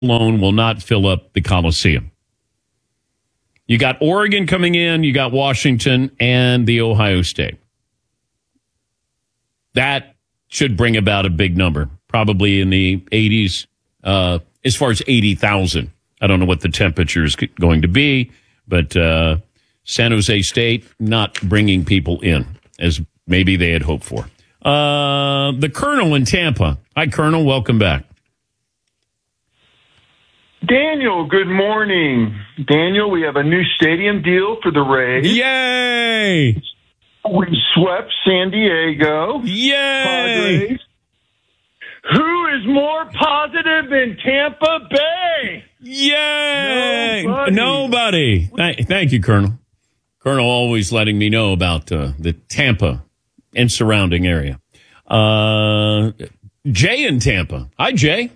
alone will not fill up the Coliseum. You got Oregon coming in, you got Washington, and the Ohio State. That should bring about a big number, probably in the 80s, as far as 80,000. I don't know what the temperature is going to be, but San Jose State not bringing people in as maybe they had hoped for. The Colonel in Tampa. Hi, Colonel. Welcome back. Daniel, good morning. Daniel, we have a new stadium deal for the Rays. Yay! We swept San Diego. Yay! Padres. Who is more positive than Tampa Bay? Yay! Nobody. Thank you, Colonel. Colonel always letting me know about the Tampa and surrounding area. Jay in Tampa. Hi, Jay.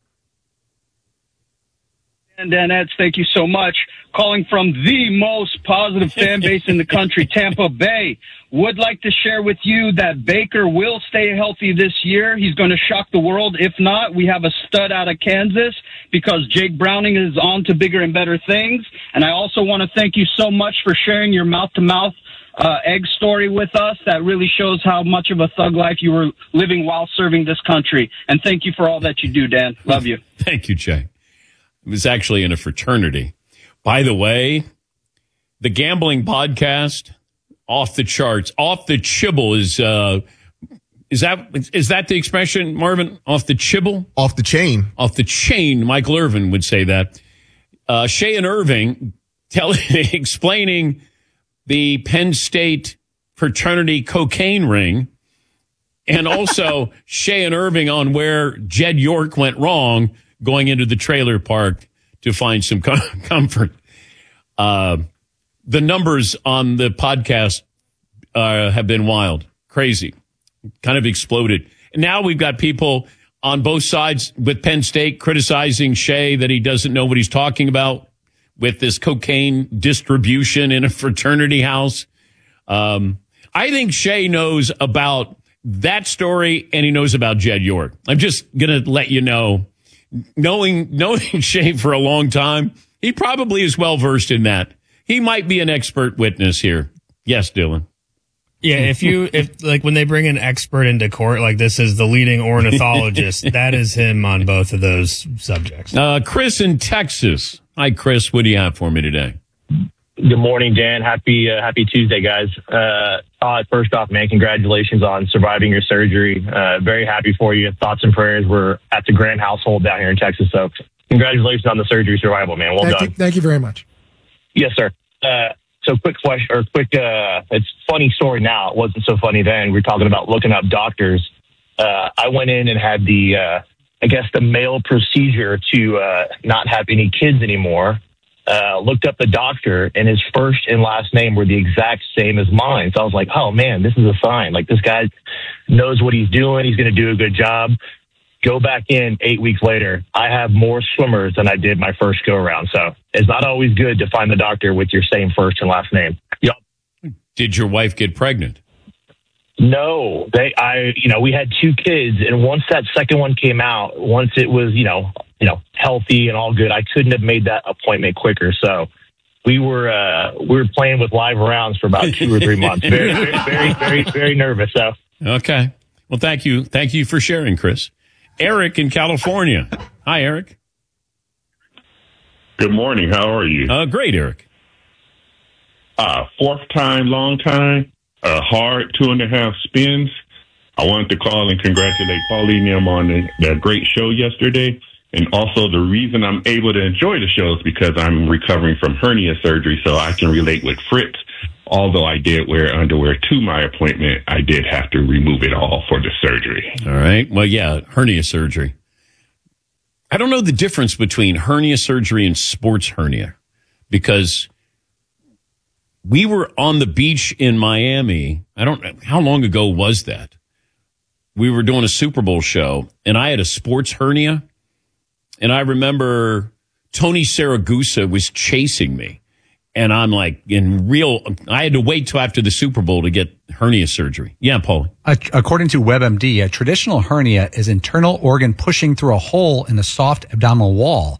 And Danettes, thank you so much. Calling from the most positive fan base in the country, Tampa Bay. Would like to share with you that Baker will stay healthy this year. He's going to shock the world. If not, we have a stud out of Kansas because Jake Browning is on to bigger and better things. And I also want to thank you so much for sharing your mouth-to-mouth egg story with us. That really shows how much of a thug life you were living while serving this country. And thank you for all that you do, Dan. Love you. Thank you, Jay. It was actually in a fraternity. By the way, the gambling podcast, off the charts, off the chibble is that the expression, Marvin? Off the chibble? Off the chain. Off the chain. Michael Irvin would say that. Shea and Irving explaining the Penn State fraternity cocaine ring, and also Shea and Irving on where Jed York went wrong going into the trailer park to find some comfort. The numbers on the podcast have been wild, crazy, kind of exploded. And now we've got people on both sides with Penn State criticizing Shea that he doesn't know what he's talking about with this cocaine distribution in a fraternity house. I think Shea knows about that story, and he knows about Jed York. I'm just going to let you know. Knowing Shea for a long time, he probably is well versed in that. He might be an expert witness here. Yes, Dylan. Yeah, if like when they bring an expert into court, like this is the leading ornithologist, that is him on both of those subjects. Chris in Texas. Hi, Chris. What do you have for me today? Good morning, Dan. Happy Tuesday, guys. First off, man, congratulations on surviving your surgery. Very happy for you. Thoughts and prayers were at the Grant household down here in Texas. So congratulations on the surgery survival, man. Well done. Thank you very much. Yes, sir. So quick question, or it's funny story now. It wasn't so funny then. We were talking about looking up doctors. I went in and had the male procedure to not have any kids anymore. Looked up the doctor, and his first and last name were the exact same as mine. So I was like, oh, man, this is a sign. Like, this guy knows what he's doing. He's going to do a good job. Go back in 8 weeks later. I have more swimmers than I did my first go-around. So it's not always good to find the doctor with your same first and last name. Yep. Did your wife get pregnant? No. We had 2 kids, and once that second one came out, once it was, healthy and all good, I couldn't have made that appointment quicker. So we were playing with live rounds for about 2 or 3 months. Very, very, very, very nervous. So okay. Well, thank you for sharing, Chris. Eric in California. Hi, Eric. Good morning. How are you? Great, Eric. Fourth time, long time. Hard 2.5 spins. I wanted to call and congratulate Paulie and them on that great show yesterday. And also the reason I'm able to enjoy the show is because I'm recovering from hernia surgery, so I can relate with Fritz. Although I did wear underwear to my appointment, I did have to remove it all for the surgery. All right. Well, yeah, hernia surgery. I don't know the difference between hernia surgery and sports hernia because we were on the beach in Miami. I don't know. How long ago was that? We were doing a Super Bowl show, and I had a sports hernia. And I remember Tony Saragusa was chasing me. And I'm like I had to wait till after the Super Bowl to get hernia surgery. Yeah, Paul. According to WebMD, a traditional hernia is internal organ pushing through a hole in the soft abdominal wall.